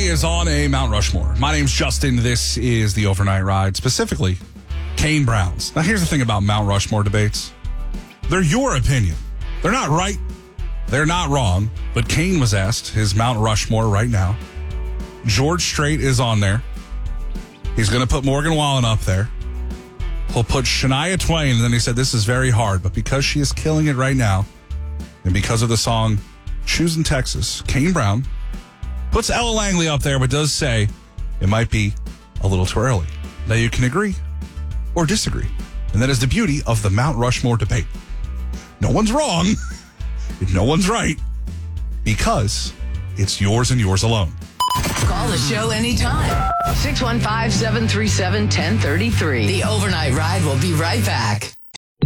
is on a Mount Rushmore. My name's Justin. This is the Overnight Ride, specifically Kane Brown's. Now, here's the thing about Mount Rushmore debates. They're your opinion. They're not right. They're not wrong. But Kane was asked his Mount Rushmore right now. George Strait is on there. He's going to put Morgan Wallen up there. He'll put Shania Twain, and then he said this is very hard, but because she is killing it right now, and because of the song Choosing Texas, Kane Brown puts Ella Langley up there, but does say it might be a little too early. Now you can agree or disagree, and that is the beauty of the Mount Rushmore debate. No one's wrong, no one's right, because it's yours and yours alone. Call the show anytime. 615-737-1033. The Overnight Ride will be right back.